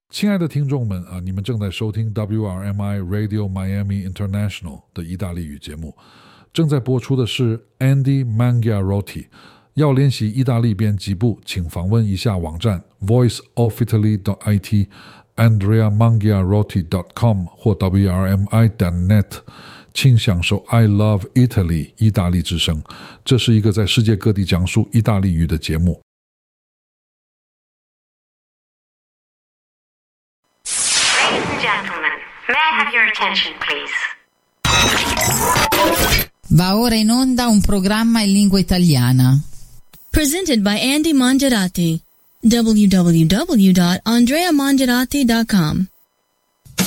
亲爱的听众们你们正在收听 WRMI Radio Miami International 的意大利语节目，正在播出的是 Andy Mangiarotti。要练习意大利编辑部，请访问一下网站 voiceofitaly.it andreamangiarotti.com 或 wrmi.net， 请享受 I Love Italy 意大利之声。这是一个在世界各地讲述意大利语的节目。 May I have your attention, please? Va ora in onda un programma in lingua italiana. Presented by Andy Mangiarotti. www.andreamangiarotti.com